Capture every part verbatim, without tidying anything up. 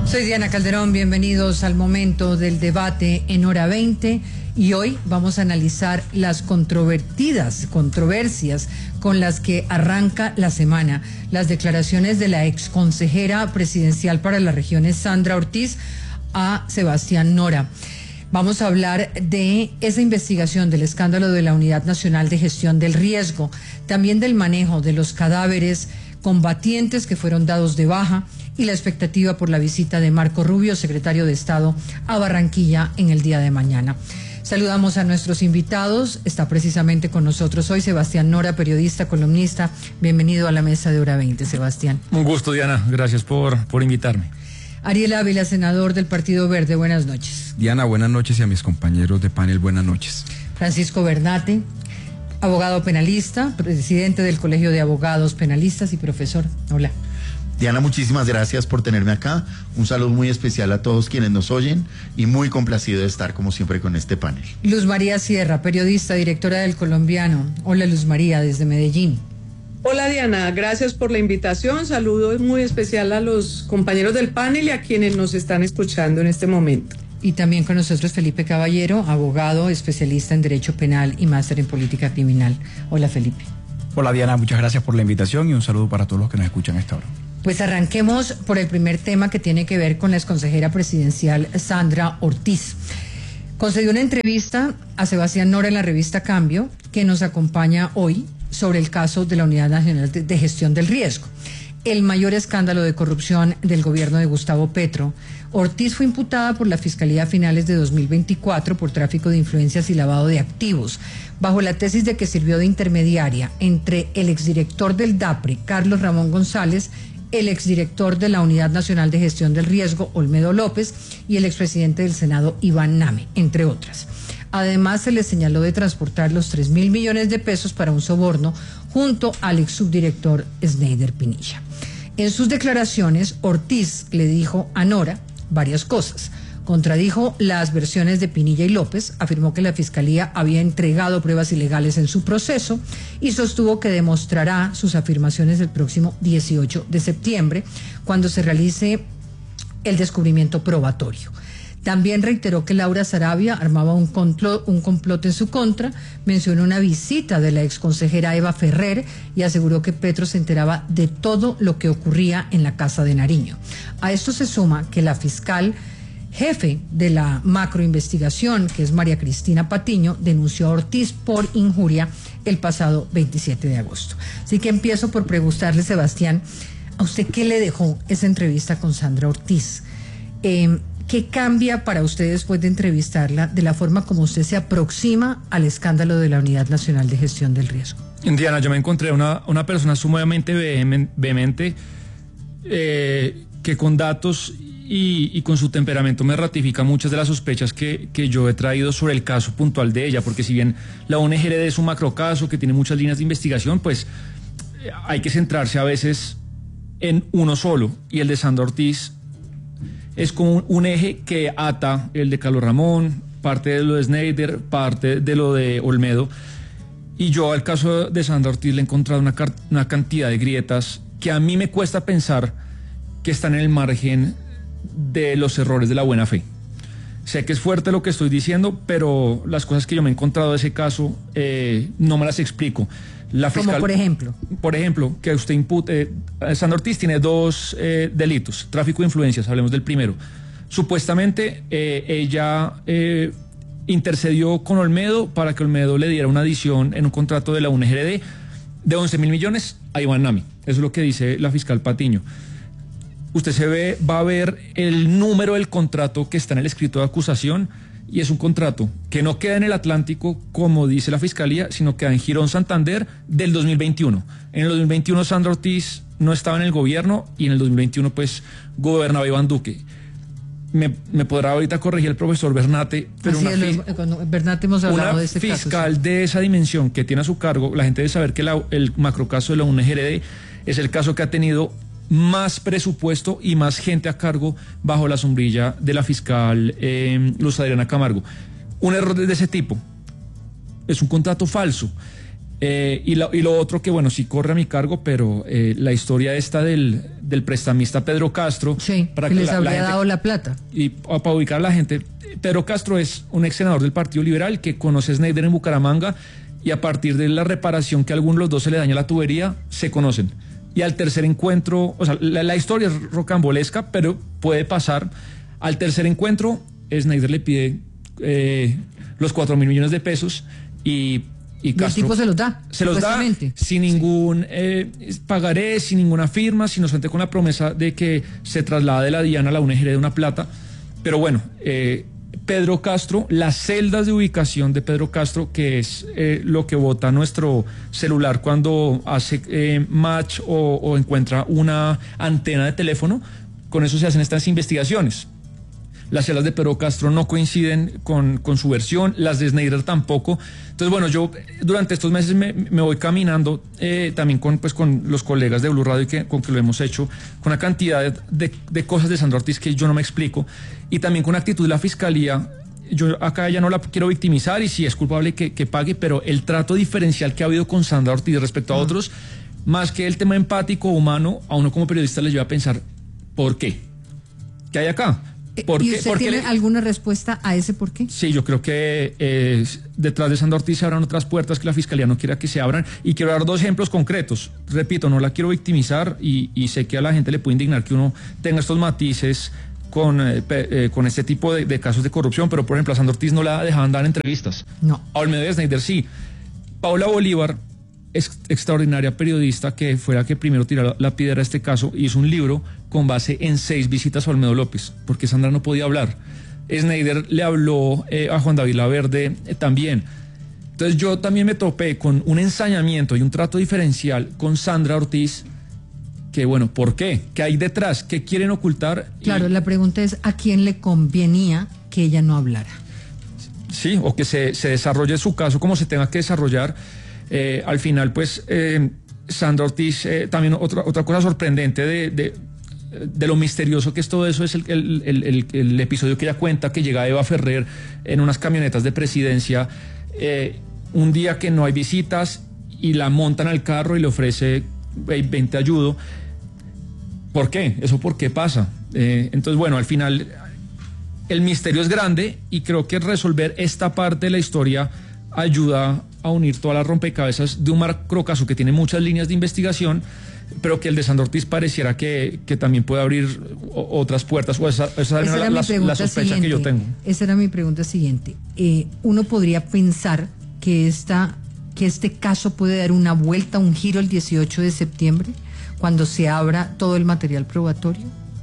Soy Diana Calderón, bienvenidos al momento del debate en Hora veinte y hoy vamos a analizar las controvertidas controversias con las que arranca la semana, las declaraciones de la exconsejera presidencial para las regiones Sandra Ortiz a Sebastián Nora. Vamos a hablar de esa investigación del escándalo de la Unidad Nacional de Gestión del Riesgo, también del manejo de los cadáveres combatientes que fueron dados de baja y la expectativa por la visita de Marco Rubio, secretario de Estado, a Barranquilla en el día de mañana. Saludamos a nuestros invitados. Está precisamente con nosotros hoy Sebastián Nora, periodista, columnista. Bienvenido a la mesa de Hora veinte, Sebastián. Un gusto, Diana. Gracias por, por invitarme. Ariel Ávila, senador del Partido Verde. Buenas noches. Diana, buenas noches, y a mis compañeros de panel, buenas noches. Francisco Bernate, abogado penalista, presidente del Colegio de Abogados Penalistas y profesor. Hola. Diana, muchísimas gracias por tenerme acá. Un saludo muy especial a todos quienes nos oyen y muy complacido de estar como siempre con este panel. Luz María Sierra, periodista, directora del Colombiano. Hola, Luz María, desde Medellín. Hola, Diana, gracias por la invitación. Saludo muy especial a los compañeros del panel y a quienes nos están escuchando en este momento. Y también con nosotros Felipe Caballero, abogado, especialista en Derecho Penal y máster en Política Criminal. Hola, Felipe. Hola, Diana, muchas gracias por la invitación y un saludo para todos los que nos escuchan a esta hora. Pues arranquemos por el primer tema, que tiene que ver con la exconsejera presidencial Sandra Ortiz. Concedió una entrevista a Sebastián Nora en la revista Cambio, que nos acompaña hoy, sobre el caso de la Unidad Nacional de Gestión del Riesgo, el mayor escándalo de corrupción del gobierno de Gustavo Petro. Ortiz fue imputada por la Fiscalía a finales de dos mil veinticuatro por tráfico de influencias y lavado de activos, bajo la tesis de que sirvió de intermediaria entre el exdirector del DAPRE, Carlos Ramón González, el exdirector de la Unidad Nacional de Gestión del Riesgo, Olmedo López, y el expresidente del Senado, Iván Name, entre otras. Además, se le señaló de transportar los tres mil millones de pesos para un soborno junto al ex subdirector Sneider Pinilla. En sus declaraciones, Ortiz le dijo a Nora varias cosas. Contradijo las versiones de Pinilla y López, afirmó que la Fiscalía había entregado pruebas ilegales en su proceso y sostuvo que demostrará sus afirmaciones el próximo dieciocho de septiembre, cuando se realice el descubrimiento probatorio. También reiteró que Laura Sarabia armaba un complot, un complot en su contra, mencionó una visita de la exconsejera Eva Ferrer y aseguró que Petro se enteraba de todo lo que ocurría en la Casa de Nariño. A esto se suma que la fiscal jefe de la macroinvestigación, que es María Cristina Patiño, denunció a Ortiz por injuria el pasado veintisiete de agosto. Así que empiezo por preguntarle, Sebastián, ¿a usted qué le dejó esa entrevista con Sandra Ortiz? Eh, ¿Qué cambia para usted después de entrevistarla de la forma como usted se aproxima al escándalo de la Unidad Nacional de Gestión del Riesgo? Diana, yo me encontré una, una persona sumamente vehemente, eh, que con datos y, y con su temperamento me ratifica muchas de las sospechas que, que yo he traído sobre el caso puntual de ella, porque si bien la O N G R D es un macrocaso que tiene muchas líneas de investigación, pues eh, hay que centrarse a veces en uno solo, y el de Sandra Ortiz es como un, un eje que ata el de Carlos Ramón, parte de lo de Sneider, parte de lo de Olmedo, y yo al caso de Sandra Ortiz le he encontrado una, una cantidad de grietas que a mí me cuesta pensar que están en el margen de los errores de la buena fe. Sé que es fuerte lo que estoy diciendo, pero las cosas que yo me he encontrado de ese caso eh, no me las explico. La fiscal, ¿Cómo por ejemplo? Por ejemplo, que usted impute... Eh, Sandra Ortiz tiene dos eh, delitos, tráfico de influencias, hablemos del primero. Supuestamente eh, ella eh, intercedió con Olmedo para que Olmedo le diera una adición en un contrato de la U N G R D de once mil millones a Iván Name. Eso es lo que dice la fiscal Patiño. Usted se ve, va a ver el número del contrato que está en el escrito de acusación, y es un contrato que no queda en el Atlántico, como dice la Fiscalía, sino queda en Girón, Santander, del dos mil veintiuno. En el dos mil veintiuno Sandra Ortiz no estaba en el gobierno y en el dos mil veintiuno pues gobernaba Iván Duque. Me, me podrá ahorita corregir el profesor Bernate, pero Así una, es, fi cuando Bernate hemos hablado una de este fiscal caso, sí. de esa dimensión que tiene a su cargo, la gente debe saber que la, el macrocaso de la U N G R D es el caso que ha tenido más presupuesto y más gente a cargo bajo la sombrilla de la fiscal eh, Luz Adriana Camargo. Un error de ese tipo es un contrato falso. Eh, y, lo, y lo otro que, bueno, sí corre a mi cargo, pero eh, la historia esta del, del prestamista Pedro Castro. Sí, para que, que les la, habría la gente, dado la plata. Y para ubicar a la gente, Pedro Castro es un ex senador del Partido Liberal que conoce a Snyder en Bucaramanga y a partir de la reparación que a algunos de los dos se le daña la tubería, se conocen. Y al tercer encuentro, o sea, la, la historia es rocambolesca, pero puede pasar. Al tercer encuentro, Snyder le pide eh, los cuatro mil millones de pesos y... Y, Castro, y el tipo se los da. Se los da sin ningún eh, pagaré, sin ninguna firma, sino solamente con la promesa de que se traslada de la Diana a la U N G R de una plata. Pero bueno, eh, Pedro Castro, las celdas de ubicación de Pedro Castro, que es eh, lo que bota nuestro celular cuando hace eh, match o, o encuentra una antena de teléfono, con eso se hacen estas investigaciones. Las celdas de Pedro Castro no coinciden con, con su versión, las de Snyder tampoco. Entonces, bueno, yo durante estos meses me, me voy caminando eh, también con, pues, con los colegas de Blue Radio y que, con que lo hemos hecho, con una cantidad de, de, de cosas de Sandra Ortiz que yo no me explico, y también con la actitud de la Fiscalía. Yo acá ya no la quiero victimizar y si es culpable que, que pague, pero el trato diferencial que ha habido con Sandra Ortiz respecto a otros, más que el tema empático, humano, a uno como periodista le lleva a pensar, ¿por qué? ¿Qué hay acá? ¿Por ¿Y qué, usted tiene le... alguna respuesta a ese por qué? Sí, yo creo que eh, detrás de Sandra Ortiz se abran otras puertas que la Fiscalía no quiera que se abran. Y quiero dar dos ejemplos concretos. Repito, no la quiero victimizar y, y sé que a la gente le puede indignar que uno tenga estos matices con, eh, eh, con este tipo de, de casos de corrupción, pero por ejemplo a Sandra Ortiz no la dejaban dar entrevistas. No. A Olmedo de Snyder sí. Paula Bolívar, ex, extraordinaria periodista que fue la que primero tiró la, la piedra a este caso, hizo un libro con base en seis visitas a Olmedo López, porque Sandra no podía hablar. Snyder le habló eh, a Juan David Laverde eh, también. Entonces yo también me topé con un ensañamiento y un trato diferencial con Sandra Ortiz, que bueno, ¿por qué? ¿Qué hay detrás? ¿Qué quieren ocultar? Claro, y... la pregunta es, ¿a quién le convenía que ella no hablara? Sí, o que se, se desarrolle su caso como se tenga que desarrollar. Eh, al final, pues, eh, Sandra Ortiz, eh, también otra, otra cosa sorprendente de... de de lo misterioso que es todo eso es el, el, el, el, el episodio que ella cuenta que llega Eva Ferrer en unas camionetas de presidencia eh, un día que no hay visitas y la montan al carro y le ofrece hey, ven te ayudo. ¿Por qué? ¿Eso por qué pasa? Eh, entonces bueno, al final el misterio es grande y creo que resolver esta parte de la historia ayuda a unir todas las rompecabezas de un macrocaso que tiene muchas líneas de investigación, pero que el de Sandra Ortiz pareciera que, que también puede abrir o, otras puertas. O esa, esa, esa era la, la, la sospecha siguiente, que yo tengo. Esa era mi pregunta siguiente. Eh, uno podría pensar que, esta, que este caso puede dar una vuelta, un giro el dieciocho de septiembre, cuando se abra todo el material probatorio.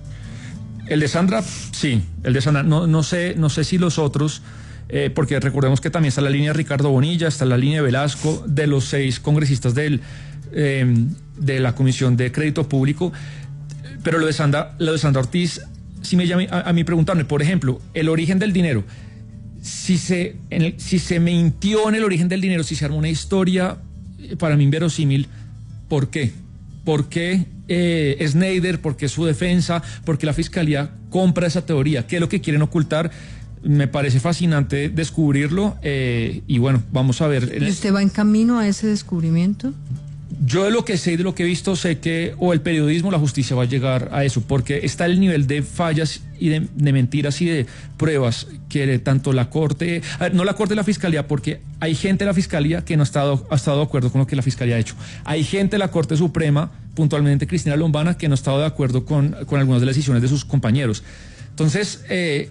El de Sandra, sí. El de Sandra, no, no sé, no sé si los otros... Eh, porque recordemos que también está la línea de Ricardo Bonilla, está la línea de Velasco, de los seis congresistas del, eh, de la Comisión de Crédito Público, pero lo de Sandra, lo de Sandra Ortiz, sí me llama a, a mí preguntarme, por ejemplo, el origen del dinero, si se, en el, si se mintió en el origen del dinero, si se armó una historia, para mí inverosímil, ¿por qué? ¿Por qué eh, Snyder? ¿Por qué su defensa? ¿Por qué la Fiscalía compra esa teoría? ¿Qué es lo que quieren ocultar? Me parece fascinante descubrirlo eh, y bueno, vamos a ver. ¿Y usted va en camino a ese descubrimiento? Yo de lo que sé y de lo que he visto sé que o el periodismo o la justicia va a llegar a eso, porque está el nivel de fallas y de, de mentiras y de pruebas que tanto la Corte, no la Corte y la Fiscalía, porque hay gente de la Fiscalía que no ha estado, ha estado de acuerdo con lo que la Fiscalía ha hecho. Hay gente de la Corte Suprema, puntualmente Cristina Lombana, que no ha estado de acuerdo con, con algunas de las decisiones de sus compañeros. Entonces, eh,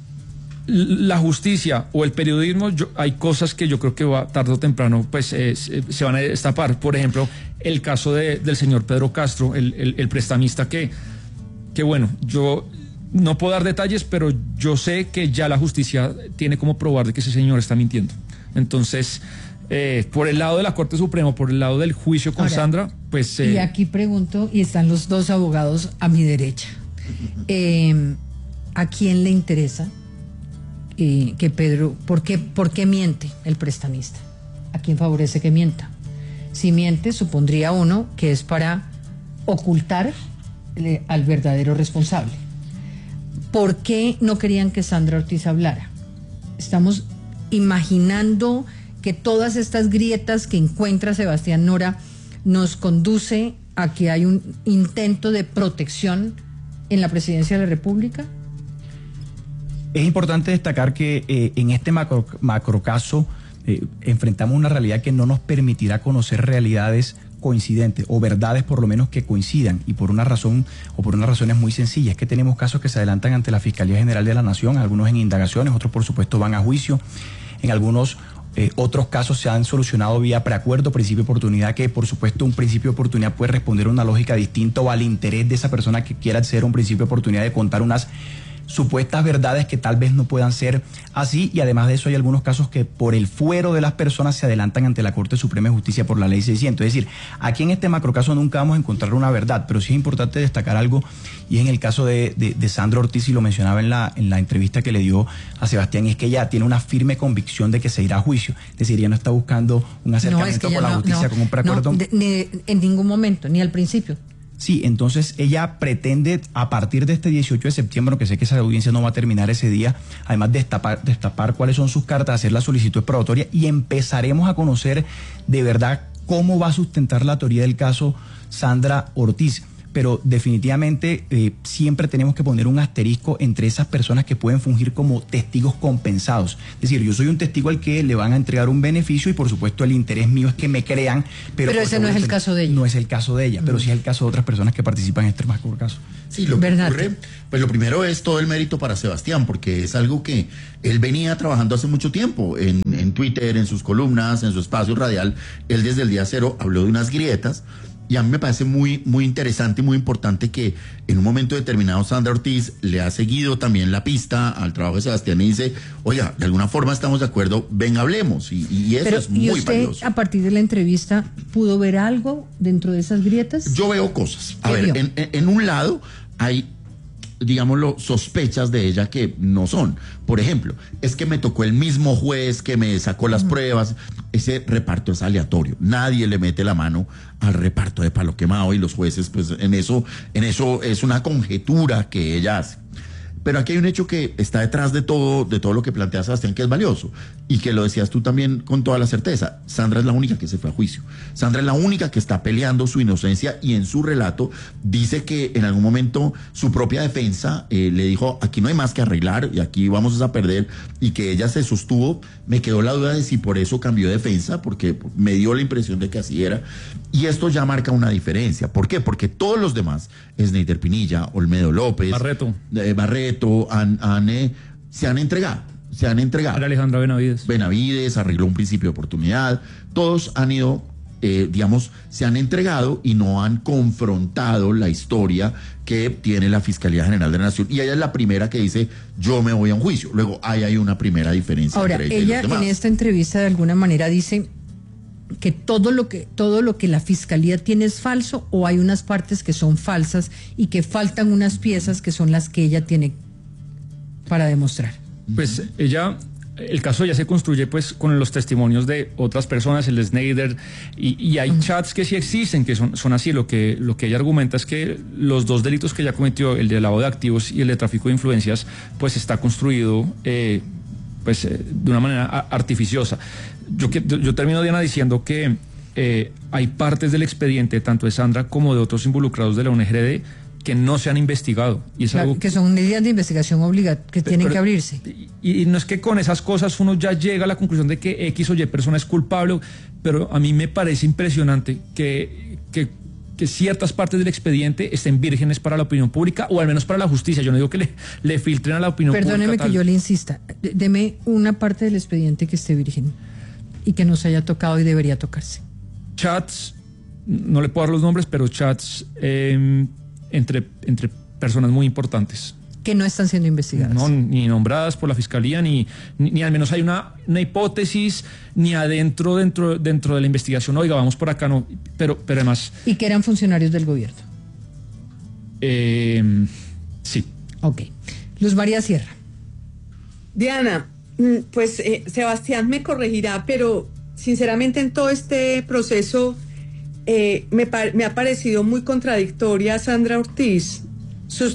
la justicia o el periodismo, yo, hay cosas que yo creo que va, tarde o temprano pues eh, se, se van a destapar. Por ejemplo, el caso de, del señor Pedro Castro, el, el, el prestamista que, que bueno, yo no puedo dar detalles, pero yo sé que ya la justicia tiene como probar de que ese señor está mintiendo. Entonces, eh, por el lado de la Corte Suprema, por el lado del juicio con Ahora, Sandra, pues... Eh, y aquí pregunto, y están los dos abogados a mi derecha, eh, ¿a quién le interesa Eh, que Pedro, ¿por qué, ¿por qué miente el prestamista? ¿A quién favorece que mienta? Si miente, supondría uno que es para ocultar eh, al verdadero responsable. ¿Por qué no querían que Sandra Ortiz hablara? Estamos imaginando que todas estas grietas que encuentra Sebastián Nora nos conduce a que hay un intento de protección en la presidencia de la República? Es importante destacar que eh, en este macro, macro caso eh, enfrentamos una realidad que no nos permitirá conocer realidades coincidentes o verdades por lo menos que coincidan, y por una razón o por unas razones muy sencillas, que tenemos casos que se adelantan ante la Fiscalía General de la Nación, algunos en indagaciones, otros por supuesto van a juicio, en algunos eh, otros casos se han solucionado vía preacuerdo, principio de oportunidad, que por supuesto un principio de oportunidad puede responder a una lógica distinta o al interés de esa persona que quiera acceder a un principio de oportunidad de contar unas supuestas verdades que tal vez no puedan ser así, y además de eso hay algunos casos que por el fuero de las personas se adelantan ante la Corte Suprema de Justicia por la Ley seiscientos. Es decir, aquí en este macrocaso nunca vamos a encontrar una verdad, pero sí es importante destacar algo, y es en el caso de, de, de Sandra Ortiz, y lo mencionaba en la, en la entrevista que le dio a Sebastián, es que ella tiene una firme convicción de que se irá a juicio. Es decir, ella no está buscando un acercamiento no, es con la no, justicia no, con un preacuerdo. No, de, ni, en ningún momento, ni al principio. Sí, entonces ella pretende a partir de este dieciocho de septiembre, aunque sé que esa audiencia no va a terminar ese día, además de destapar, destapar cuáles son sus cartas, hacer la solicitud probatoria, y empezaremos a conocer de verdad cómo va a sustentar la teoría del caso Sandra Ortiz. Pero definitivamente eh, siempre tenemos que poner un asterisco entre esas personas que pueden fungir como testigos compensados. Es decir, yo soy un testigo al que le van a entregar un beneficio y por supuesto el interés mío es que me crean. Pero, pero ese no es el caso de ella. No es el caso de ella, mm. pero sí es el caso de otras personas que participan en este macro caso. Sí, lo que ocurre, pues lo primero es todo el mérito para Sebastián, porque es algo que él venía trabajando hace mucho tiempo en, en Twitter, en sus columnas, en su espacio radial. Él desde el día cero habló de unas grietas. Y a mí me parece muy, muy interesante y muy importante que en un momento determinado Sandra Ortiz le ha seguido también la pista al trabajo de Sebastián y dice, oiga, de alguna forma estamos de acuerdo, ven, hablemos. Y, y eso Pero, es muy ¿y usted, valioso. a partir de la entrevista, pudo ver algo dentro de esas grietas? Yo veo cosas. A ver, en, en un lado hay, digámoslo, sospechas de ella que no son. Por ejemplo, es que me tocó el mismo juez que me sacó las uh-huh. pruebas. Ese reparto es aleatorio. Nadie le mete la mano al reparto de palo quemado, y los jueces, pues en eso, en eso es una conjetura que ella hace. Pero aquí hay un hecho que está detrás de todo, de todo lo que plantea Sebastián, que es valioso, y que lo decías tú también con toda la certeza. Sandra es la única que se fue a juicio. Sandra es la única que está peleando su inocencia, y en su relato dice que en algún momento su propia defensa eh, le dijo, aquí no hay más que arreglar y aquí vamos a perder, y que ella se sostuvo. Me quedó la duda de si por eso cambió de defensa, porque me dio la impresión de que así era. Y esto ya marca una diferencia. ¿Por qué? Porque todos los demás, Sneider Pinilla, Olmedo López, Barreto, eh, Barreto han, han, eh, se han entregado. Se han entregado. Alejandra Benavides. Benavides arregló un principio de oportunidad. Todos han ido, eh, digamos, se han entregado y no han confrontado la historia que tiene la Fiscalía General de la Nación. Y ella es la primera que dice, yo me voy a un juicio. Luego, ahí hay una primera diferencia. Ahora, entre ella en esta entrevista de alguna manera dice que todo lo que todo lo que la Fiscalía tiene es falso, o hay unas partes que son falsas y que faltan unas piezas que son las que ella tiene para demostrar. Pues ella, el caso ya se construye pues con los testimonios de otras personas, el de Sneider, y, y hay uh-huh. chats que sí existen, que son, son así. Lo que, lo que ella argumenta es que los dos delitos que ella cometió, el de lavado de activos y el de tráfico de influencias, pues está construido eh, pues eh, de una manera artificiosa. Yo, yo termino, Diana, diciendo que eh, hay partes del expediente, tanto de Sandra como de otros involucrados de la U N G R D, que no se han investigado. Y es claro, algo que son líneas de investigación obligadas, que pero, tienen pero, que abrirse. Y, y no es que con esas cosas uno ya llega a la conclusión de que X o Y persona es culpable, pero a mí me parece impresionante que, que, que ciertas partes del expediente estén vírgenes para la opinión pública, o al menos para la justicia. Yo no digo que le, le filtren a la opinión Perdóneme pública. Perdóneme que yo le insista. Deme una parte del expediente que esté virgen y que nos haya tocado y debería tocarse. Chats, no le puedo dar los nombres, pero chats eh, entre, entre personas muy importantes. Que no están siendo investigadas. No, ni nombradas por la Fiscalía, ni, ni, ni al menos hay una, una hipótesis, ni adentro, dentro, dentro de la investigación, oiga, vamos por acá, no, pero, pero además... ¿Y que eran funcionarios del gobierno? Eh, sí. Ok. Luz María Sierra. Diana, pues eh, Sebastián me corregirá, pero sinceramente en todo este proceso eh, me, me ha parecido muy contradictoria Sandra Ortiz. Sus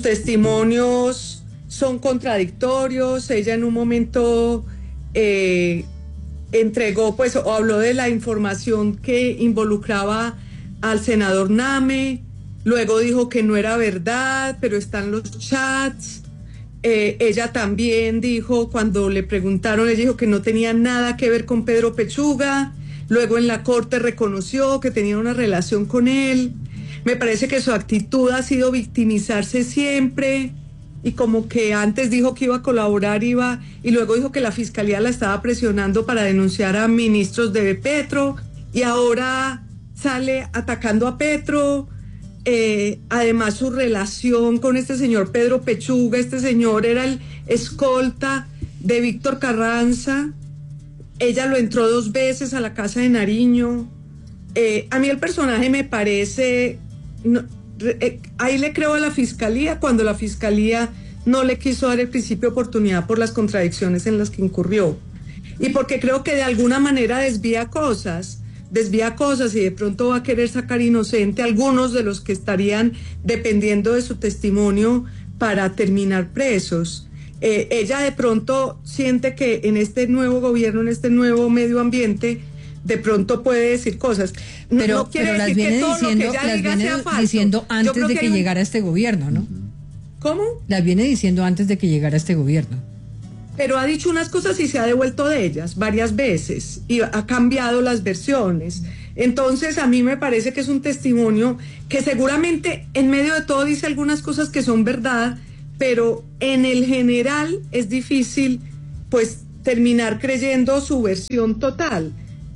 testimonios son contradictorios. Ella en un momento eh, entregó, pues, o habló de la información que involucraba al senador Name, luego dijo que no era verdad, pero están los chats. Eh, ella también dijo, cuando le preguntaron, ella dijo que no tenía nada que ver con Pedro Pechuga, luego en la corte reconoció que tenía una relación con él. Me parece que su actitud ha sido victimizarse siempre, y como que antes dijo que iba a colaborar, iba, y luego dijo que la fiscalía la estaba presionando para denunciar a ministros de Petro, y ahora sale atacando a Petro. Eh, además, su relación con este señor Pedro Pechuga, este señor era el escolta de Víctor Carranza, ella lo entró dos veces a la casa de Nariño. Eh, a mí el personaje me parece, no, eh, ahí le creo a la fiscalía cuando la fiscalía no le quiso dar el principio de oportunidad por las contradicciones en las que incurrió, y porque creo que de alguna manera desvía cosas. desvía cosas y de pronto va a querer sacar inocente a algunos de los que estarían dependiendo de su testimonio para terminar presos. Eh, ella de pronto siente que en este nuevo gobierno, en este nuevo medio ambiente, de pronto puede decir cosas. No, pero, no quiere pero las decir viene que todo diciendo, lo que ella las diga viene sea falso. diciendo antes de que un... llegara este gobierno, ¿no? ¿Cómo? Las viene diciendo antes de que llegara este gobierno. Pero ha dicho unas cosas y se ha devuelto de ellas varias veces y ha cambiado las versiones. Entonces a mí me parece que es un testimonio que seguramente en medio de todo dice algunas cosas que son verdad, pero en el general es difícil pues terminar creyendo su versión total,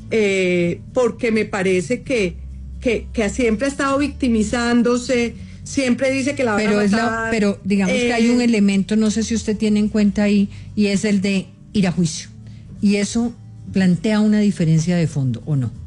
eh, porque me parece que, que, que siempre ha estado victimizándose. Siempre dice que la van pero a es matar. la, pero digamos eh, que hay un elemento, no sé si usted tiene en cuenta ahí, y es el de ir a juicio. Y eso plantea una diferencia de fondo, ¿o no?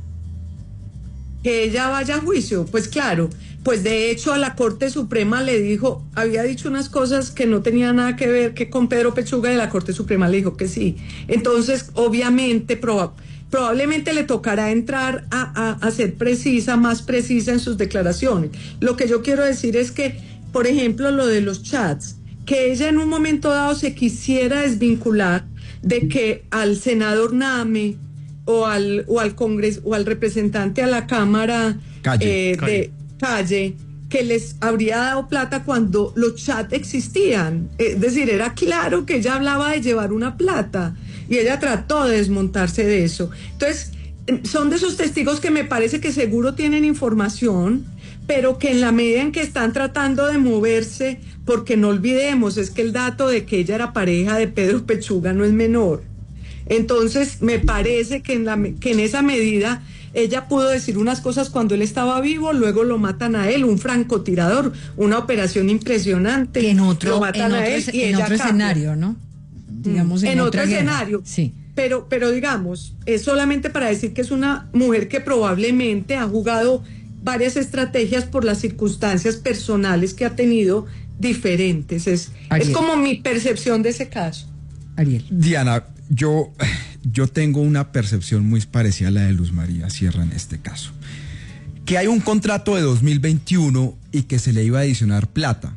Que ella vaya a juicio, pues claro, pues de hecho a la Corte Suprema le dijo, había dicho unas cosas que no tenían nada que ver que con Pedro Pechuga, y la Corte Suprema le dijo que sí. Entonces, obviamente, proba, probablemente le tocará entrar a, a, a ser precisa, más precisa en sus declaraciones. Lo que yo quiero decir es que, por ejemplo, lo de los chats, que ella en un momento dado se quisiera desvincular de que al senador Name o al o al congreso o al representante a la Cámara Calle, eh, Calle. de Calle, que les habría dado plata cuando los chats existían. Es decir, era claro que ella hablaba de llevar una plata y ella trató de desmontarse de eso. Entonces, son de esos testigos que me parece que seguro tienen información, pero que en la medida en que están tratando de moverse, porque no olvidemos, es que el dato de que ella era pareja de Pedro Pechuga no es menor. Entonces, me parece que en, la, que en esa medida ella pudo decir unas cosas cuando él estaba vivo, luego lo matan a él, un francotirador, una operación impresionante. Que en otro, lo matan en a otro, él y en ella otro cambia. escenario, ¿no? Digamos, en, en otra otro guerra. escenario. Sí. Pero, pero digamos, es solamente para decir que es una mujer que probablemente ha jugado varias estrategias por las circunstancias personales que ha tenido diferentes. Es, es como mi percepción de ese caso. Ariel. Diana, yo, yo tengo una percepción muy parecida a la de Luz María Sierra en este caso. Que hay un contrato de dos mil veintiuno y que se le iba a adicionar plata,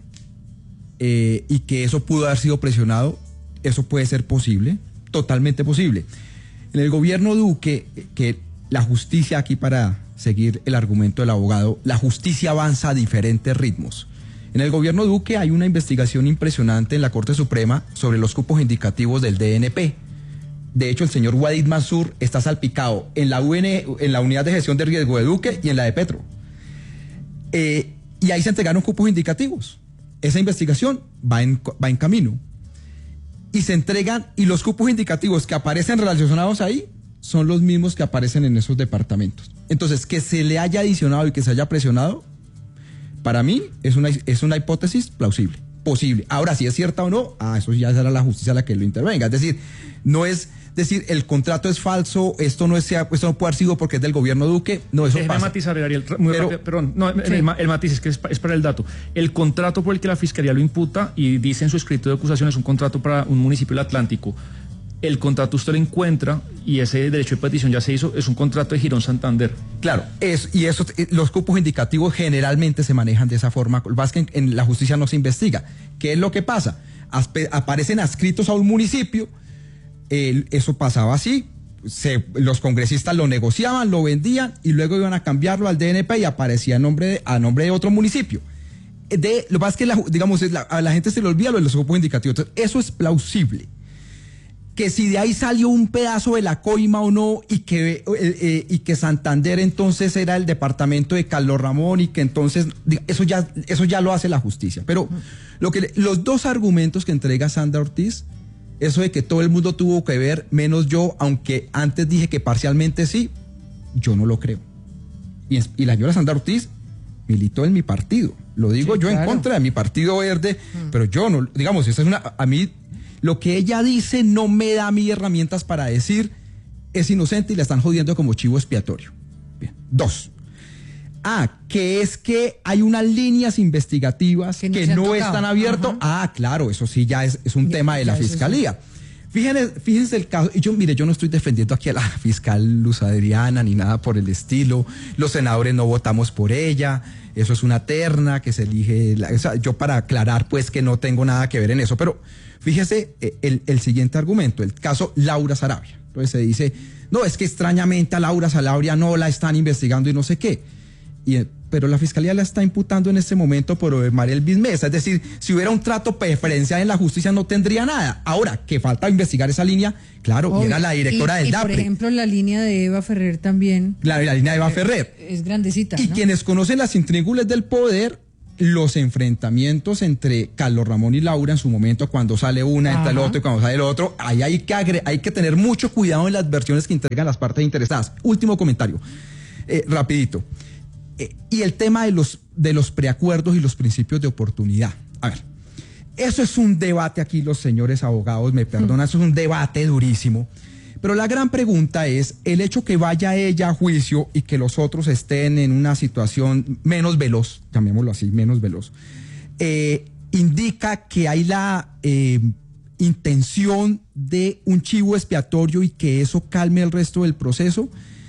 eh, y que eso pudo haber sido presionado, eso puede ser posible, totalmente posible. En el gobierno Duque, que la justicia, aquí para seguir el argumento del abogado, la justicia avanza a diferentes ritmos. En el gobierno Duque hay una investigación impresionante en la Corte Suprema sobre los cupos indicativos del D N P. De hecho, el señor Wadid Mansur está salpicado en la U N, en la Unidad de Gestión de Riesgo de Duque y en la de Petro. Eh, y ahí se entregaron cupos indicativos. Esa investigación va en, va en camino. Y se entregan, y los cupos indicativos que aparecen relacionados ahí son los mismos que aparecen en esos departamentos. Entonces, que se le haya adicionado y que se haya presionado, para mí es una, es una hipótesis plausible, posible. Ahora, si es cierta o no, ah, eso ya será la justicia la que lo intervenga. Es decir, no es decir, el contrato es falso, esto no es, esto no puede haber sido porque es del gobierno Duque, no, eso Déjeme pasa. matizar, Ariel, muy Pero, rápido, perdón, no, sí. el, el matiz es que es, es para el dato. El contrato por el que la Fiscalía lo imputa y dice en su escrito de acusación es un contrato para un municipio del Atlántico. El contrato usted lo encuentra y ese derecho de petición ya se hizo, es un contrato de Girón Santander. Claro, es, y eso, los cupos indicativos generalmente se manejan de esa forma. Lo que pasa es que en, en la justicia no se investiga. ¿Qué es lo que pasa? Aspe, aparecen adscritos a un municipio, eh, eso pasaba así, se, los congresistas lo negociaban, lo vendían y luego iban a cambiarlo al D N P y aparecía a nombre de, a nombre de otro municipio. De, lo que pasa es que la, digamos, la, a la gente se le olvida lo de los grupos indicativos. Entonces, eso es plausible. Que si de ahí salió un pedazo de la coima o no, y que, eh, eh, y que Santander entonces era el departamento de Carlos Ramón, y que entonces, eso ya, eso ya lo hace la justicia. Pero lo que, los dos argumentos que entrega Sandra Ortiz, eso de que todo el mundo tuvo que ver, menos yo, aunque antes dije que parcialmente sí, yo no lo creo. Y, y la señora Sandra Ortiz militó en mi partido. Lo digo sí, yo claro. En contra de mi partido verde, mm. pero yo no, digamos, esa es una, a mí, lo que ella dice no me da a mí herramientas para decir es inocente y la están jodiendo como chivo expiatorio. Bien. Dos. Ah, que es que hay unas líneas investigativas que no, que no están abiertas. Ah, claro, eso sí ya es, es un ya, tema de la fiscalía. Sí. Fíjense, fíjense el caso, y yo, mire, yo no estoy defendiendo aquí a la fiscal Luz Adriana ni nada por el estilo. Los senadores no votamos por ella. Eso es una terna que se elige. La, o sea, yo para aclarar, pues, que no tengo nada que ver en eso. Pero fíjese el, el siguiente argumento, el caso Laura Sarabia. Entonces se dice, no, es que extrañamente a Laura Sarabia no la están investigando y no sé qué. Y, pero la fiscalía la está imputando en este momento por Mariel Bismesa. Es decir, si hubiera un trato preferencial en la justicia no tendría nada. Ahora, que falta investigar esa línea, claro, Obvio. y era la directora y, del y DAPRE. Por ejemplo, la línea de Eva Ferrer también. La, la línea de Eva Ferrer. Es grandecita, Y ¿no? quienes conocen las intríngulas del poder, los enfrentamientos entre Carlos Ramón y Laura en su momento, cuando sale una, entra el otro y cuando sale el otro, ahí hay que, agre- hay que tener mucho cuidado en las versiones que entregan las partes interesadas. Último comentario, eh, rapidito. Eh, y el tema de los, de los preacuerdos y los principios de oportunidad. A ver, eso es un debate aquí, los señores abogados me perdonan, eso es un debate durísimo. Pero la gran pregunta es, el hecho que vaya ella a juicio y que los otros estén en una situación menos veloz, llamémoslo así, menos veloz, eh, indica que hay la eh, intención de un chivo expiatorio y que eso calme el resto del proceso.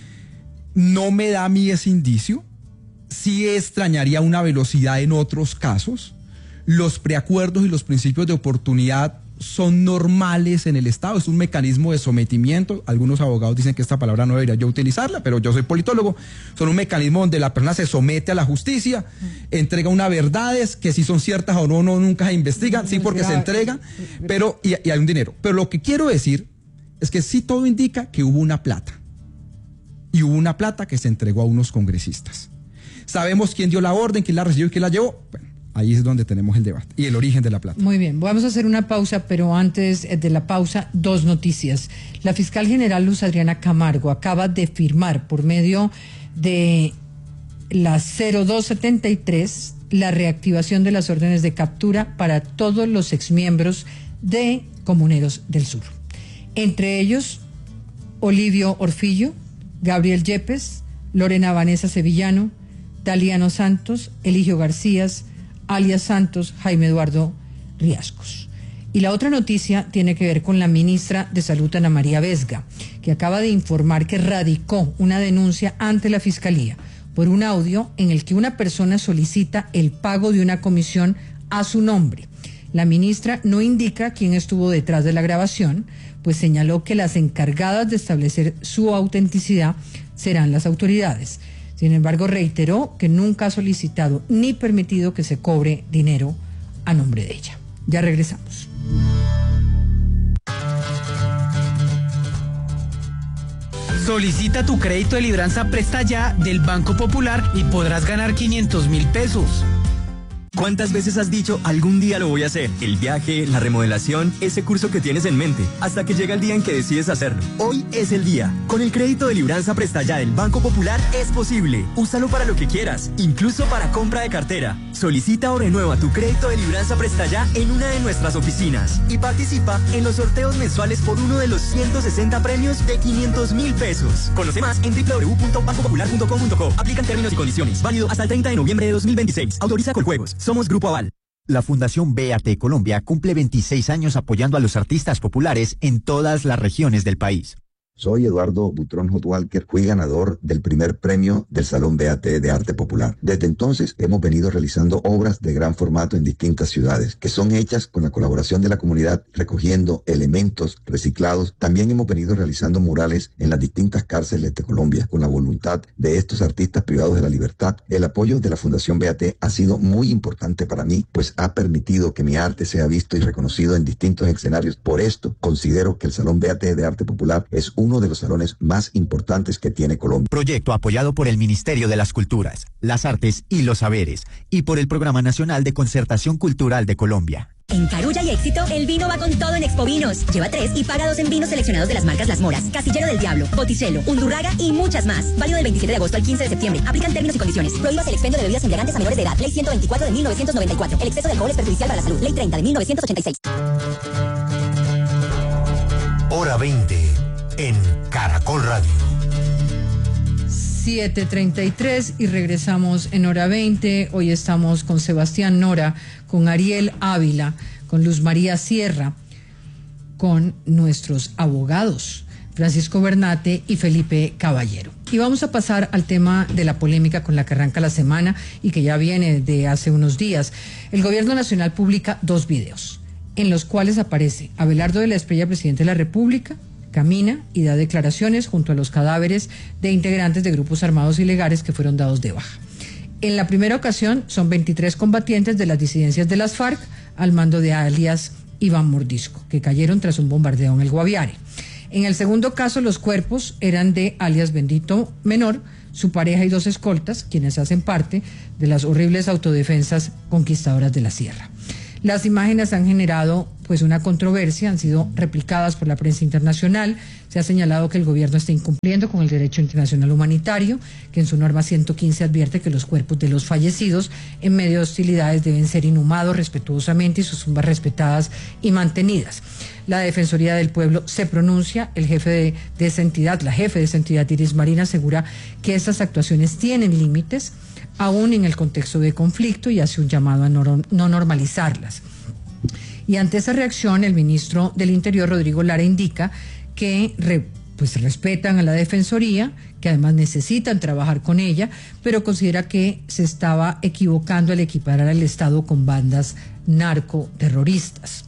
No me da a mí ese indicio. Sí extrañaría una velocidad en otros casos. Los preacuerdos y los principios de oportunidad son normales en el Estado, es un mecanismo de sometimiento. Algunos abogados dicen que esta palabra no debería yo utilizarla, pero yo soy politólogo. Son un mecanismo donde la persona se somete a la justicia, entrega unas verdades que si son ciertas o no, no nunca se investigan, sí porque se entregan, pero y, y hay un dinero. Pero lo que quiero decir es que sí todo indica que hubo una plata. Y hubo una plata que se entregó a unos congresistas. ¿Sabemos quién dio la orden, quién la recibió y quién la llevó? Bueno, ahí es donde tenemos el debate y el origen de la plata. Muy bien, vamos a hacer una pausa, pero antes de la pausa, dos noticias. La fiscal general Luz Adriana Camargo acaba de firmar por medio de la cero dos setenta y tres la reactivación de las órdenes de captura para todos los exmiembros de Comuneros del Sur. Entre ellos, Olivio Orfillo, Gabriel Yepes, Lorena Vanessa Sevillano, Daliano Santos, Eligio García, alias Santos, Jaime Eduardo Riascos. Y la otra noticia tiene que ver con la ministra de Salud, Ana María Vesga, que acaba de informar que radicó una denuncia ante la Fiscalía por un audio en el que una persona solicita el pago de una comisión a su nombre. La ministra no indica quién estuvo detrás de la grabación, pues señaló que las encargadas de establecer su autenticidad serán las autoridades. Sin embargo, reiteró que nunca ha solicitado ni permitido que se cobre dinero a nombre de ella. Ya regresamos. Solicita tu crédito de Libranza Presta Ya del Banco Popular y podrás ganar quinientos mil pesos. ¿Cuántas veces has dicho, algún día lo voy a hacer? El viaje, la remodelación, ese curso que tienes en mente, hasta que llega el día en que decides hacerlo. Hoy es el día. Con el crédito de Libranza Presta Ya del Banco Popular es posible. Úsalo para lo que quieras, incluso para compra de cartera. Solicita o renueva tu crédito de Libranza Presta Ya en una de nuestras oficinas y participa en los sorteos mensuales por uno de los ciento sesenta premios de quinientos mil pesos. Conoce más en doble u doble u doble u punto banco popular punto com punto co. Aplican términos y condiciones. Válido hasta el treinta de noviembre de dos mil veintiséis. Autoriza Coljuegos. Somos Grupo Aval. La Fundación B A T Colombia cumple veintiséis años apoyando a los artistas populares en todas las regiones del país. Soy Eduardo Butrón Hot Walker, fui ganador del primer premio del Salón B A T de Arte Popular. Desde entonces hemos venido realizando obras de gran formato en distintas ciudades, que son hechas con la colaboración de la comunidad, recogiendo elementos reciclados. También hemos venido realizando murales en las distintas cárceles de Colombia, con la voluntad de estos artistas privados de la libertad. El apoyo de la Fundación B A T ha sido muy importante para mí, pues ha permitido que mi arte sea visto y reconocido en distintos escenarios. Por esto, considero que el Salón B A T de Arte Popular es un uno de los salones más importantes que tiene Colombia. Proyecto apoyado por el Ministerio de las Culturas, las Artes y los Saberes y por el Programa Nacional de Concertación Cultural de Colombia. En Carulla y Éxito, el vino va con todo en Expovinos. Lleva tres y paga dos en vinos seleccionados de las marcas Las Moras, Castillero del Diablo, Botticello, Undurraga y muchas más. Válido del veintisiete de agosto al quince de septiembre. Aplican términos y condiciones. Prohíbas el expendio de bebidas embriagantes a menores de edad. Ley ciento veinticuatro de mil novecientos noventa y cuatro. El exceso de alcohol es perjudicial para la salud. Ley treinta de mil novecientos ochenta y seis. Hora veinte. En Caracol Radio. siete treinta y tres y regresamos en Hora veinte. Hoy estamos con Sebastián Nora, con Ariel Ávila, con Luz María Sierra, con nuestros abogados, Francisco Bernate y Felipe Caballero. Y vamos a pasar al tema de la polémica con la que arranca la semana y que ya viene de hace unos días. El Gobierno Nacional publica dos videos en los cuales aparece Abelardo de la Espriella, presidente de la República, camina y da declaraciones junto a los cadáveres de integrantes de grupos armados ilegales que fueron dados de baja. En la primera ocasión son veintitrés combatientes de las disidencias de las FARC al mando de alias Iván Mordisco, que cayeron tras un bombardeo en el Guaviare. En el segundo caso, los cuerpos eran de alias Bendito Menor, su pareja y dos escoltas, quienes hacen parte de las horribles autodefensas conquistadoras de la Sierra. Las imágenes han generado pues una controversia, han sido replicadas por la prensa internacional. Se ha señalado que el gobierno está incumpliendo con el derecho internacional humanitario, que en su norma ciento quince advierte que los cuerpos de los fallecidos en medio de hostilidades deben ser inhumados respetuosamente y sus tumbas respetadas y mantenidas. La Defensoría del Pueblo se pronuncia, el jefe de, de esa entidad, la jefe de esa entidad, Iris Marín, asegura que estas actuaciones tienen límites, aún en el contexto de conflicto, y hace un llamado a no, no normalizarlas. Y ante esa reacción, el ministro del Interior, Rodrigo Lara, indica que re, pues respetan a la Defensoría, que además necesitan trabajar con ella, pero considera que se estaba equivocando al equiparar al Estado con bandas narcoterroristas.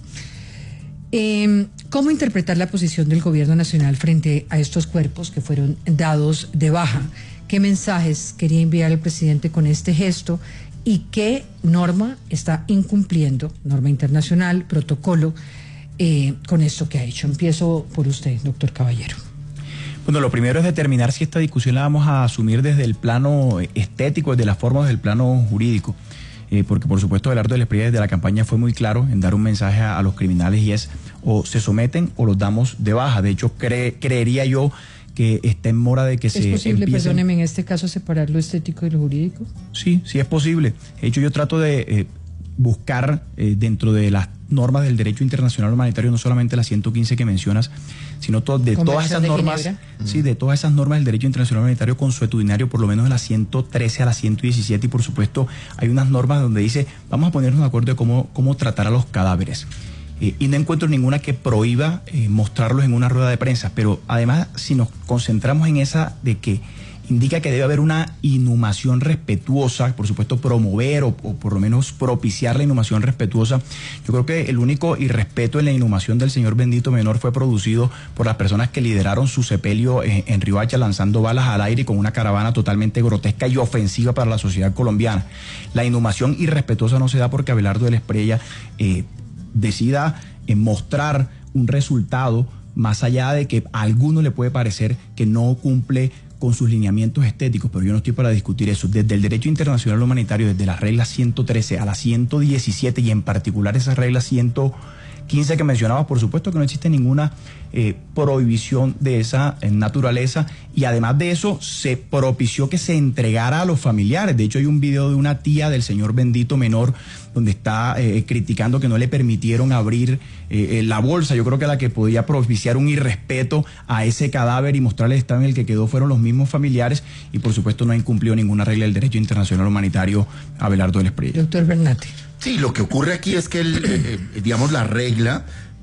Eh, ¿Cómo interpretar la posición del Gobierno Nacional frente a estos cuerpos que fueron dados de baja? ¿Qué mensajes quería enviar el presidente con este gesto? ¿Y qué norma está incumpliendo, norma internacional, protocolo, eh, con esto que ha hecho? Empiezo por usted, doctor Caballero. Bueno, lo primero es determinar si esta discusión la vamos a asumir desde el plano estético, desde las formas, desde el plano jurídico. Eh, porque por supuesto Abelardo de la Espriella desde la campaña fue muy claro en dar un mensaje a, a los criminales, y es o se someten o los damos de baja. De hecho, cre, creería yo que está en mora de que se ¿Es posible, empiecen... perdóneme, en este caso separar lo estético y lo jurídico? Sí, sí es posible. De hecho, yo trato de eh, buscar eh, dentro de las normas del derecho internacional humanitario, no solamente las ciento quince que mencionas, sino to de todas esas normas, Ginebra. sí, de todas esas normas del derecho internacional humanitario consuetudinario, por lo menos de las ciento trece a las ciento diecisiete, y por supuesto hay unas normas donde dice, vamos a ponernos de acuerdo de cómo, cómo tratar a los cadáveres. Eh, y no encuentro ninguna que prohíba eh, mostrarlos en una rueda de prensa, pero además si nos concentramos en esa de que indica que debe haber una inhumación respetuosa, por supuesto promover o, o por lo menos propiciar la inhumación respetuosa. Yo creo que el único irrespeto en la inhumación del señor Bendito Menor fue producido por las personas que lideraron su sepelio en, en Riohacha, lanzando balas al aire con una caravana totalmente grotesca y ofensiva para la sociedad colombiana. La inhumación irrespetuosa no se da porque Abelardo de la Espriella eh, decida eh, mostrar un resultado más allá de que a alguno le puede parecer que no cumple con sus lineamientos estéticos, pero yo no estoy para discutir eso. Desde el derecho internacional humanitario, desde las reglas ciento trece a las ciento diecisiete, y en particular esas reglas ciento quince que mencionaba, por supuesto que no existe ninguna eh, prohibición de esa eh, naturaleza, y además de eso se propició que se entregara a los familiares. De hecho, hay un video de una tía del señor Bendito Menor donde está eh, criticando que no le permitieron abrir eh, la bolsa. Yo creo que la que podía propiciar un irrespeto a ese cadáver y mostrarle el estado en el que quedó fueron los mismos familiares, y por supuesto no ha incumplido ninguna regla del derecho internacional humanitario Abelardo de la Espriella. Doctor Bernate. Sí, lo que ocurre aquí es que, el, eh, digamos, la regla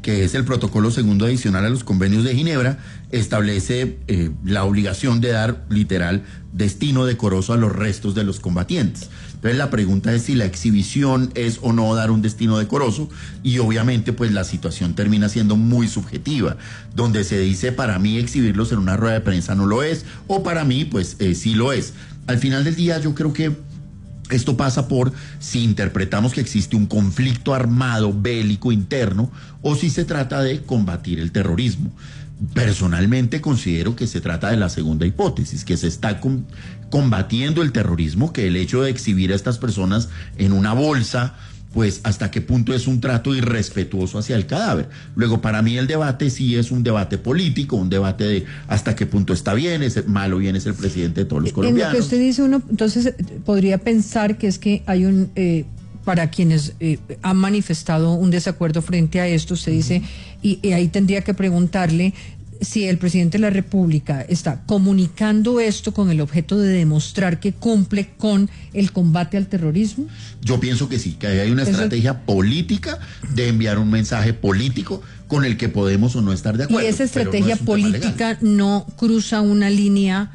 que es el protocolo segundo adicional a los convenios de Ginebra, establece eh, la obligación de dar literal destino decoroso a los restos de los combatientes. Entonces la pregunta es si la exhibición es o no dar un destino decoroso, y obviamente pues la situación termina siendo muy subjetiva, donde se dice para mí exhibirlos en una rueda de prensa no lo es, o para mí pues eh, sí lo es. Al final del día yo creo que esto pasa por si interpretamos que existe un conflicto armado bélico interno o si se trata de combatir el terrorismo. Personalmente considero que se trata de la segunda hipótesis, que se está com- combatiendo el terrorismo, que el hecho de exhibir a estas personas en una bolsa, pues hasta qué punto es un trato irrespetuoso hacia el cadáver. Luego, para mí el debate sí es un debate político, un debate de hasta qué punto está bien, es malo bien es el presidente de todos los colombianos. En lo que usted dice, uno entonces podría pensar que es que hay un... Eh, para quienes eh, han manifestado un desacuerdo frente a esto, usted dice, y, y ahí tendría que preguntarle si el presidente de la República está comunicando esto con el objeto de demostrar que cumple con el combate al terrorismo. Yo pienso que sí, que hay una estrategia Eso... política de enviar un mensaje político con el que podemos o no estar de acuerdo. Y esa estrategia no política no cruza una línea,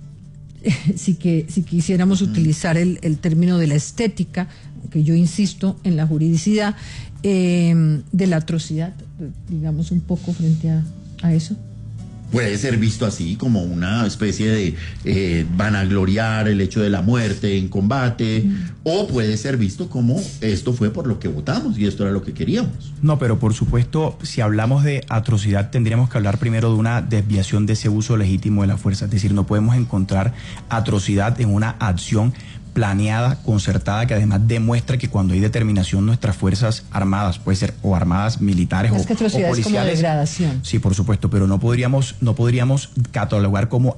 si, que, si quisiéramos mm. utilizar el, el término de la estética, que yo insisto en la juridicidad, eh, de la atrocidad, digamos un poco frente a, a eso. Puede ser visto así, como una especie de eh, vanagloriar el hecho de la muerte en combate, mm. o puede ser visto como esto fue por lo que votamos y esto era lo que queríamos. No, pero por supuesto, si hablamos de atrocidad, tendríamos que hablar primero de una desviación de ese uso legítimo de la fuerza. Es decir, no podemos encontrar atrocidad en una acción planeada, concertada, que además demuestra que cuando hay determinación nuestras fuerzas armadas, puede ser o armadas militares o, es que o policiales. Es como degradación. Sí, por supuesto, pero no podríamos, no podríamos catalogar como